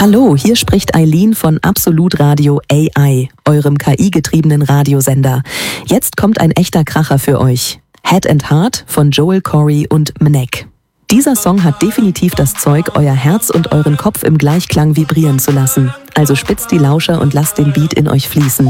Hallo, hier spricht Eileen von Absolut Radio AI, eurem KI-getriebenen Radiosender. Jetzt kommt ein echter Kracher für euch. Head and Heart von Joel Corry und Mnek. Dieser Song hat definitiv das Zeug, euer Herz und euren Kopf im Gleichklang vibrieren zu lassen. Also spitzt die Lauscher und lasst den Beat in euch fließen.